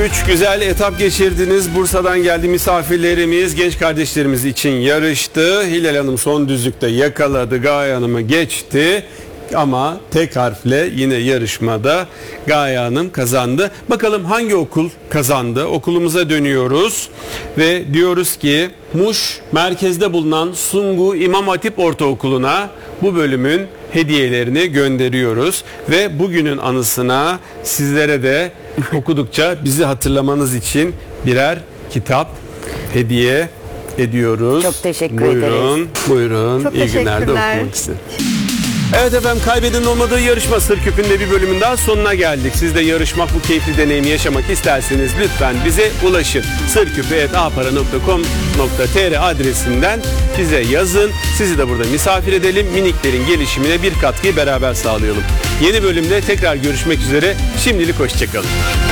3 güzel etap geçirdiniz. Bursa'dan geldi misafirlerimiz, genç kardeşlerimiz için yarıştı. Hilal Hanım son düzlükte yakaladı, Gaye Hanım'ı geçti. Ama tek harfle yine yarışmada Gaye Hanım kazandı. Bakalım hangi okul kazandı? Okulumuza dönüyoruz ve diyoruz ki Muş merkezde bulunan Sungu İmam Hatip Ortaokulu'na bu bölümün hediyelerini gönderiyoruz. Ve bugünün anısına sizlere de okudukça bizi hatırlamanız için birer kitap hediye ediyoruz. Çok teşekkür ederiz. Buyurun. Çok İyi günler de teşekkürler. okumak istedim. Evet efendim, kaybedenin olmadığı yarışma Sır Küpü'nde bir bölümün daha sonuna geldik. Siz de yarışmak, bu keyifli deneyimi yaşamak isterseniz lütfen bize ulaşın. sırküpü@apara.com.tr adresinden bize yazın. Sizi de burada misafir edelim. Miniklerin gelişimine bir katkıyı beraber sağlayalım. Yeni bölümde tekrar görüşmek üzere. Şimdilik hoşçakalın.